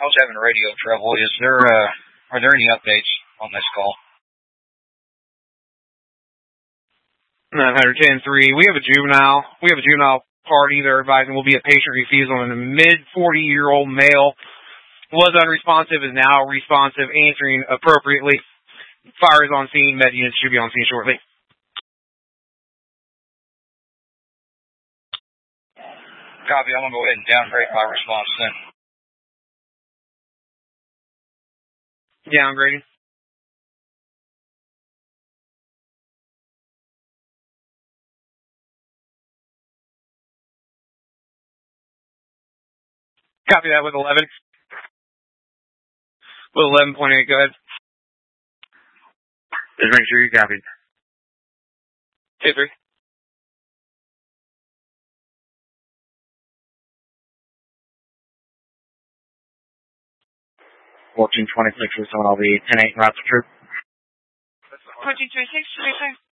I was having radio trouble. Are there any updates on this call? 910-3. We have a juvenile party. They're advising will be a patient refusal, and a mid-40-year-old male was unresponsive, is now responsive, answering appropriately. Fire is on scene. Med units should be on scene shortly. Copy. I'm going to go ahead and downgrade my response then. Downgrading. Copy that with 11. With 11.8, go ahead. Just make sure you copied. 2-3. $14.26 is when I'll be 10-8 route to troop. 14.26,